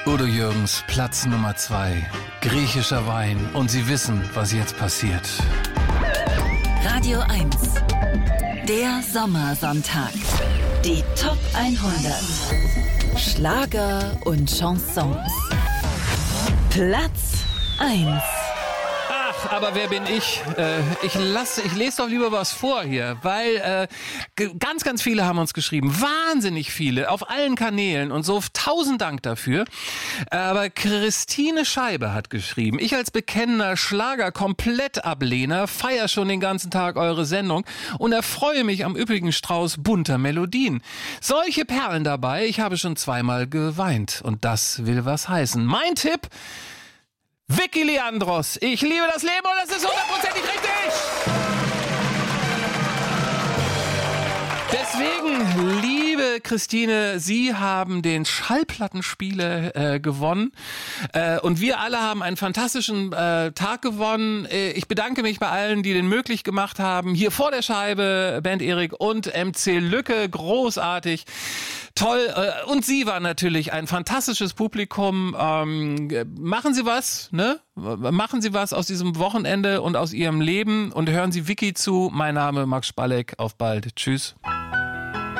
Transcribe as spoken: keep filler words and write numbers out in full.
Udo Jürgens, Platz Nummer zwei. Griechischer Wein. Und Sie wissen, was jetzt passiert. Radio eins. Der Sommersonntag. Die Top hundert. Schlager und Chansons. Platz eins. Ach, aber wer bin ich? Äh, ich lasse, ich lese doch lieber was vor hier, weil äh, g- ganz, ganz viele haben uns geschrieben. Wahnsinnig viele, auf allen Kanälen und so. Tausend Dank dafür. Aber Christine Scheibe hat geschrieben, ich als bekennender Schlager-Komplettablehnner feiere schon den ganzen Tag eure Sendung und erfreue mich am üppigen Strauß bunter Melodien. Solche Perlen dabei, ich habe schon zweimal geweint und das will was heißen. Mein Tipp: Vicky Leandros, ich liebe das Leben und das ist hundertprozentig richtig. Deswegen, liebe Christine, Sie haben den Schallplattenspieler äh, gewonnen äh, und wir alle haben einen fantastischen äh, Tag gewonnen. Äh, ich bedanke mich bei allen, die den möglich gemacht haben. Hier vor der Scheibe, Band Erik und M C Lücke, großartig. Toll. Und Sie waren natürlich ein fantastisches Publikum. Ähm, machen Sie was, ne? Machen Sie was aus diesem Wochenende und aus Ihrem Leben und hören Sie Vicky zu. Mein Name Max Spalleck. Auf bald. Tschüss.